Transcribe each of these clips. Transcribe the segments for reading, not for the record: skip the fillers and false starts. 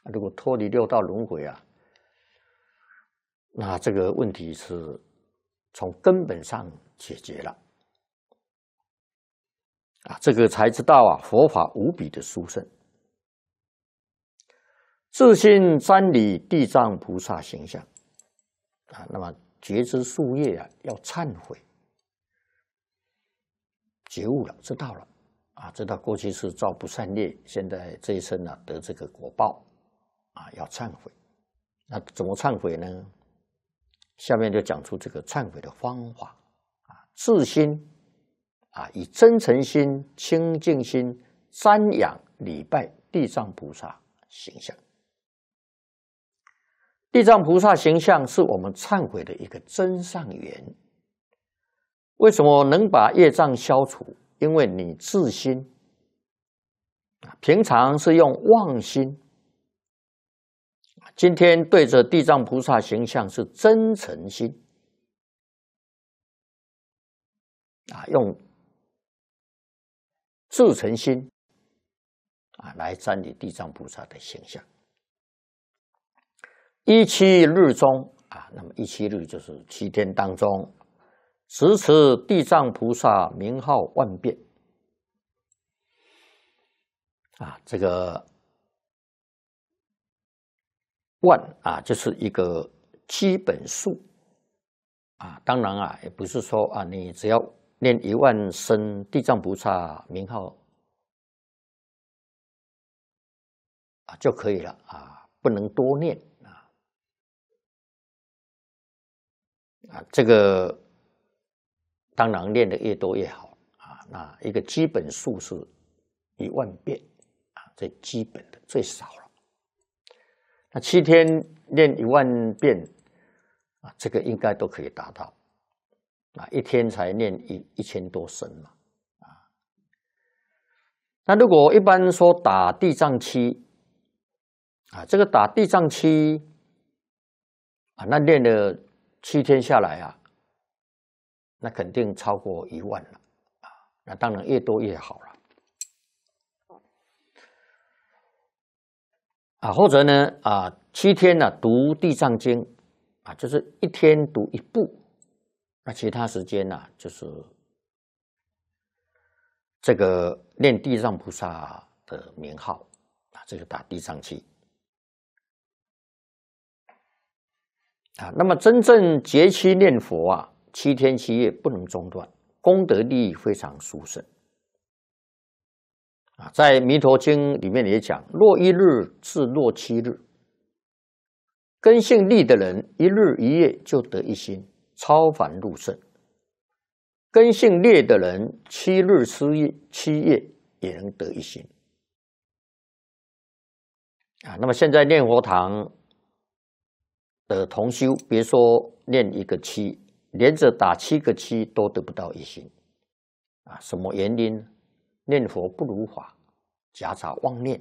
如果脱离六道轮回啊，那这个问题是从根本上解决了啊，这个才知道啊，佛法无比的殊胜。自信瞻礼地藏菩萨形象啊，那么觉知树叶啊，要忏悔，觉悟了，知道了啊，知道过去是造不善业，现在这一生啊得这个果报啊，要忏悔。那怎么忏悔呢？下面就讲出这个忏悔的方法啊，自心啊，以真诚心、清净心瞻仰礼拜地藏菩萨形象。地藏菩萨形象是我们忏悔的一个真上缘。为什么能把业障消除？因为你自心，平常是用妄心，今天对着地藏菩萨形象是真诚心，用至诚心来瞻礼地藏菩萨的形象。17日中那么17日就是7天当中，持地藏菩萨名号万遍这个万就是一个基本数当然也不是说你只要念1万声地藏菩萨名号就可以了不能多念这个当然练得越多越好那一个基本数是1万遍最基本的最少了。那7天练1万遍这个应该都可以达到1天才念1000多声嘛那如果一般说打地藏七这个打地藏七那练了7天下来那肯定超过1万了那当然越多越好了或者呢7天读地藏经就是1天读1部，那其他时间就是这个念地藏菩萨的名号这个打地藏七那么真正节期念佛7天7夜不能中断，功德利益非常殊胜在《弥陀经》里面也讲，若1日至若7日，根性利的人1日1夜就得一心，超凡入圣；根性劣的人7日7夜也能得一心那么现在念佛堂的同修，别说念1个7，连着打7个7都得不到一心什么原因？念佛不如法，夹杂妄念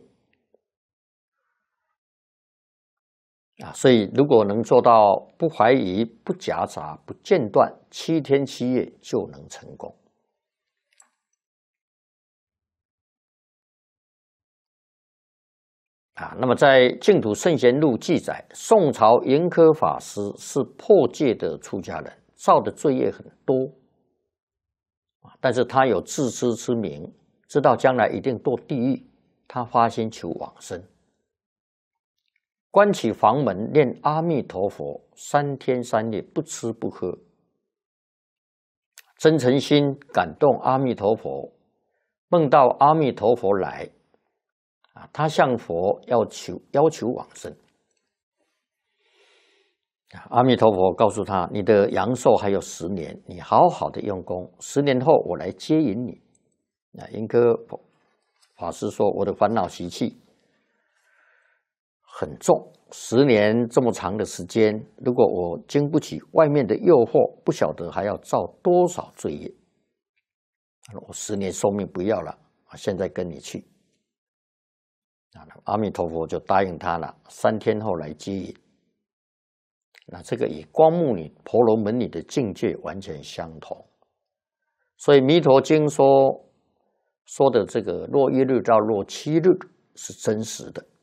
所以如果能做到不怀疑、不夹杂、不间断，7天7夜就能成功那么在《净土圣贤录》记载，宋朝盈科法师是破戒的出家人，造的罪业很多但是他有自知之明，知道将来一定堕地狱，他发心求往生，关起房门念阿弥陀佛3天3夜不吃不喝，真诚心感动阿弥陀佛，梦到阿弥陀佛来他向佛要求往生阿弥陀佛告诉他，你的阳寿还有10年，你好好的用功，10年后我来接引你盈科法师说，我的烦恼习气很重，10年这么长的时间，如果我经不起外面的诱惑，不晓得还要造多少罪业我10年寿命不要了现在跟你去阿弥陀佛就答应他了，3天后来接引那这个与光目女婆罗门女的境界完全相同，所以《弥陀经》说的这个若1日到若7日是真实的